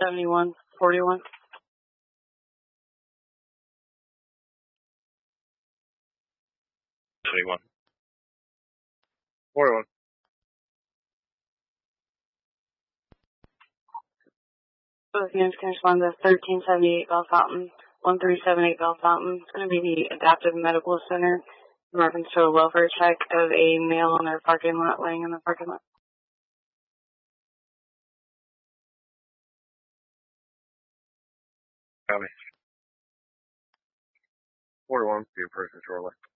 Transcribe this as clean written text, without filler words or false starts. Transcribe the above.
7141. 71. 41. Both units can respond to 1378 Bell Fountain, 1378 Bell Fountain. It's going to be the Adaptive Medical Center in reference to a welfare check of a male in their parking lot, laying in the parking lot. Copy. 41, be a person shortly.